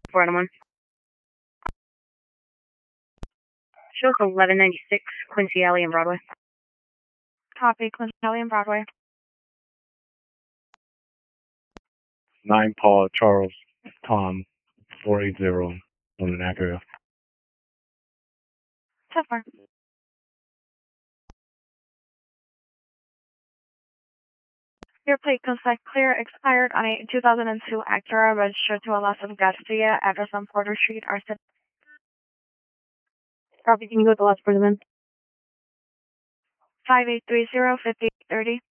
4-1. Shows 1196, Quincy Alley and Broadway. Copy, Quincy Alley and Broadway. 9 Paul Charles Tom 480 on an Acura. 10-4. Your plate comes back clear, expired on a 2002 Acura registered to Los Garcia, address on Porter Street, Arcet. Copy, can you go with the last person then? 5830-5830.